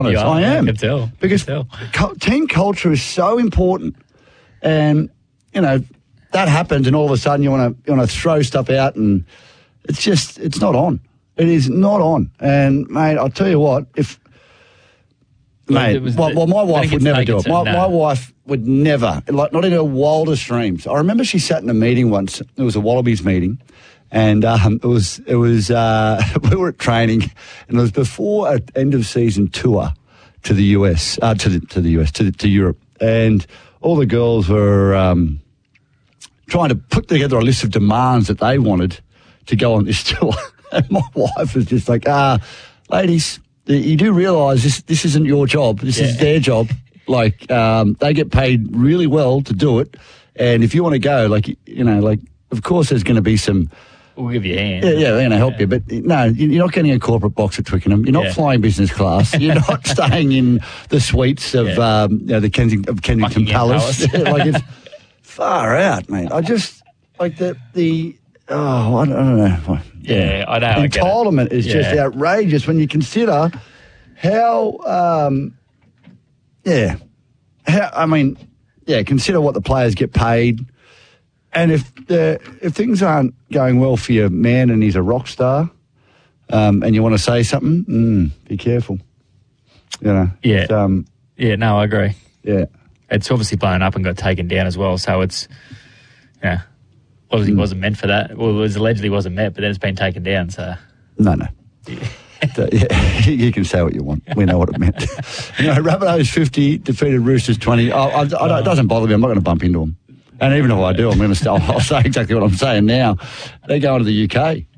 You are, I am. I can tell. Because team culture is so important. And, you know, that happens and all of a sudden you want to throw stuff out and it's not on. It is not on. And, mate, I'll tell you what, my wife would never do it. My wife would never, like, not in her wildest dreams. I remember she sat in a meeting once. It was a Wallabies meeting. And it was we were at training, and it was before an end of season tour to the US, to Europe, and all the girls were trying to put together a list of demands that they wanted to go on this tour. And my wife was just like, ladies, you do realise this isn't your job. This is their job. Like, they get paid really well to do it, and if you want to go, like, you know, like, of course there's going to be some. We'll give you a hand. Yeah, they're going to help you. But no, you're not getting a corporate box at Twickenham. You're not flying business class. You're not staying in the suites of the Kensington Palace. Like, it's far out, mate. I just, like, I don't know. Yeah, I know. Entitlement is just outrageous when you consider how, consider what the players get paid. And if things aren't going well for your man and he's a rock star, and you want to say something, be careful. You know. Yeah. No, I agree. Yeah. It's obviously blown up and got taken down as well. So it's, obviously wasn't meant for that. Well, it was allegedly wasn't meant, but then it's been taken down. So no. You can say what you want. We know what it meant. Rabbitohs 50 defeated Roosters 20. It doesn't bother me. I'm not going to bump into them. And even if I do, I'll say exactly what I'm saying now. They're going to the UK.